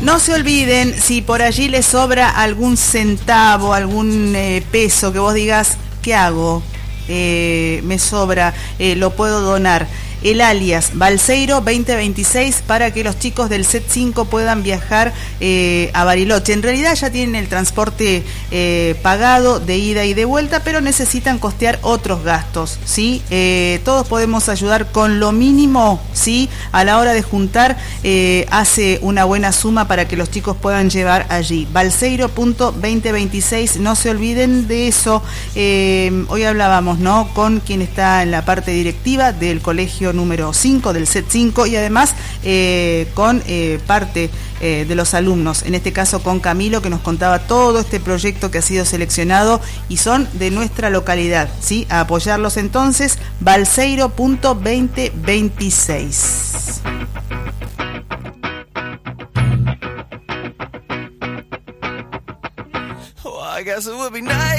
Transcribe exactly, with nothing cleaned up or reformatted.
No se olviden, si por allí les sobra algún centavo, algún eh, peso que vos digas, ¿qué hago? Eh, me sobra, eh, lo puedo donar. El alias Balseiro veinte veintiséis para que los chicos del C E T cinco puedan viajar eh, a Bariloche. En realidad ya tienen el transporte eh, pagado de ida y de vuelta, pero necesitan costear otros gastos, ¿sí? Eh, todos podemos ayudar con lo mínimo, ¿sí? A la hora de juntar, eh, hace una buena suma para que los chicos puedan llevar allí. Balseiro veinte veintiséis, no se olviden de eso. Eh, hoy hablábamos, ¿no?, con quien está en la parte directiva del colegio número cinco del C E T cinco y además eh, con eh, parte eh, de los alumnos, en este caso con Camilo, que nos contaba todo este proyecto que ha sido seleccionado y son de nuestra localidad, ¿sí? A apoyarlos entonces, Balseiro veinte veintiséis. Oh, I guess it would be nice.